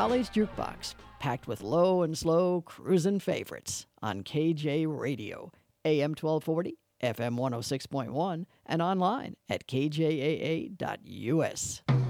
College Jukebox, packed with low and slow cruising favorites on KJ Radio, AM 1240, FM 106.1, and online at kjaa.us.